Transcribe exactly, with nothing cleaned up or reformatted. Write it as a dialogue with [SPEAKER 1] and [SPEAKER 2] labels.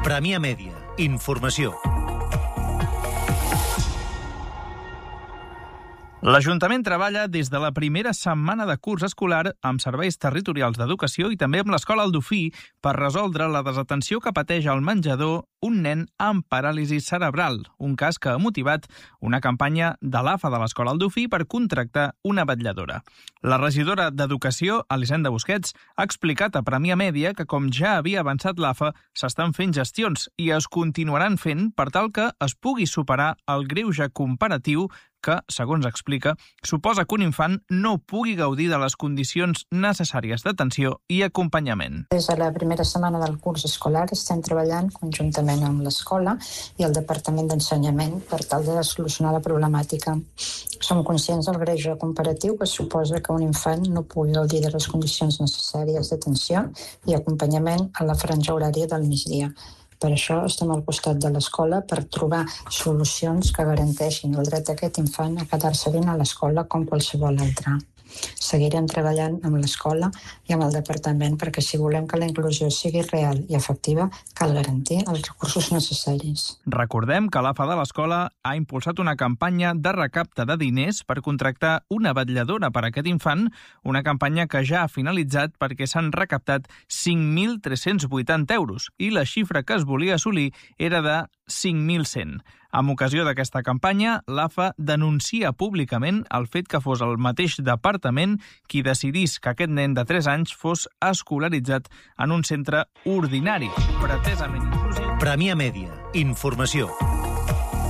[SPEAKER 1] Premià Mèdia. Informació.
[SPEAKER 2] L'Ajuntament treballa des de la primera setmana de curs escolar amb serveis territorials d'educació i també amb l'Escola El Dofí per resoldre la desatenció que pateix al menjador un nen amb paràlisi cerebral, un cas que ha motivat una campanya de l'A F A de l'Escola El Dofí per contractar una vetlladora. La regidora d'Educació, Elisenda Busquets, ha explicat a Premià Mèdia que, com ja havia avançat l'A F A, s'estan fent gestions i es continuaran fent per tal que es pugui superar el greuge comparatiu que, segons explica, suposa que un infant no pugui gaudir de les condicions necessàries d'atenció i acompanyament.
[SPEAKER 3] Des de la primera setmana del curs escolar estem treballant conjuntament amb l'escola i el Departament d'Ensenyament per tal de solucionar la problemàtica. Som conscients del greuge comparatiu que suposa que un infant no pugui gaudir de les condicions necessàries d'atenció i acompanyament a la franja horària del migdia. Per això estem al costat de l'escola per trobar solucions que garanteixin el dret d'aquest infant a quedar-se ben a l'escola com qualsevol altre. Seguirem treballant amb l'escola i amb el departament perquè si volem que la inclusió sigui real i efectiva, cal garantir els recursos necessaris.
[SPEAKER 2] Recordem que l'A F A de l'escola ha impulsat una campanya de recapte de diners per contractar una vetlladora per a aquest infant, una campanya que ja ha finalitzat perquè s'han recaptat cinc mil tres-cents vuitanta euros i la xifra que es volia assolir era de cinc mil cent. Amb ocasió d'aquesta campanya, l'A F A denuncia públicament el fet que fos el mateix departament qui decidís que aquest nen de tres anys fos escolaritzat en un centre ordinari, pretesament inclusiu.
[SPEAKER 1] Premià Mèdia. Informació.